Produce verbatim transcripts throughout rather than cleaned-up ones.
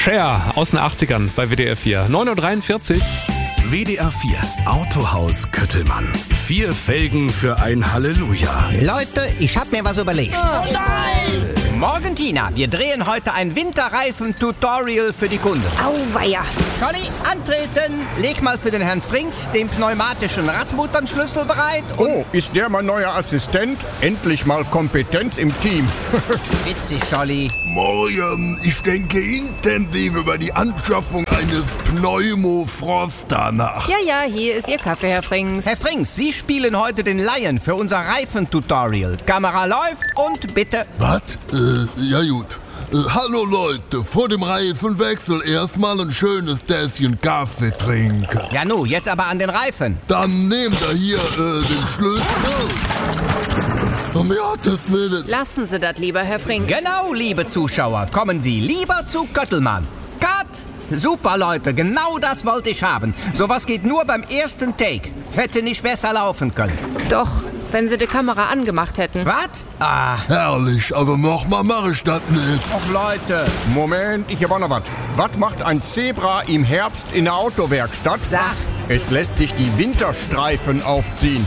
Cher aus den achtzigern bei W D R vier. neun Uhr dreiundvierzig. W D R vier Autohaus Köttelmann. Vier Felgen für ein Halleluja. Leute, ich hab mir was überlegt. Oh nein! Morgen, Tina, wir drehen heute ein Winterreifen-Tutorial für die Kunden. Auweia. Conny, antreten. Leg mal für den Herrn Frings den pneumatischen Radmutternschlüssel bereit. Und Oh, ist der mein neuer Assistent? Endlich mal Kompetenz im Team. witzig, Scholli. Morgen, ich denke intensiv über die Anschaffung eines Pneumofroster nach. Ja, ja, hier ist Ihr Kaffee, Herr Frings. Herr Frings, Sie spielen heute den Lion für unser Reifen-Tutorial. Kamera läuft und bitte... Was? Äh, ja gut. Äh, hallo Leute, vor dem Reifenwechsel erstmal ein schönes Tässchen Kaffee trinken. Ja nu, jetzt aber an den Reifen. Dann nehmt ihr hier äh, den Schlüssel. Um Gottes Willen. Lassen Sie das lieber, Herr Frings. Genau, liebe Zuschauer, kommen Sie lieber zu Köttelmann. Cut! Super, Leute, genau das wollte ich haben. Sowas geht nur beim ersten Take. Hätte nicht besser laufen können. Doch, wenn Sie die Kamera angemacht hätten. Was? Ah, Herrlich, also nochmal mache ich das nicht. och Leute. Moment, ich habe auch noch was. Was macht ein Zebra im Herbst in der Autowerkstatt? Sag. Es lässt sich die Winterstreifen aufziehen.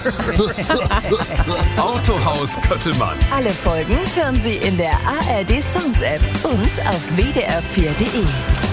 Autohaus Köttelmann. Alle Folgen hören Sie in der A R D Sounds App und auf W D R vier Punkt de.